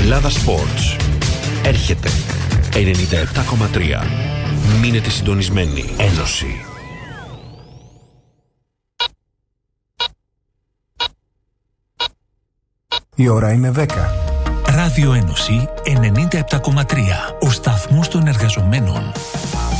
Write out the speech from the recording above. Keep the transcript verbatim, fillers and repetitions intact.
Ελλάδα Sports. Έρχεται ενενήντα επτά κόμμα τρία. Μείνετε συντονισμένοι. Ένωση. Η ώρα είναι δέκα. Ράδιο Ένωση ενενήντα επτά κόμμα τρία. Ο σταθμός των εργαζομένων.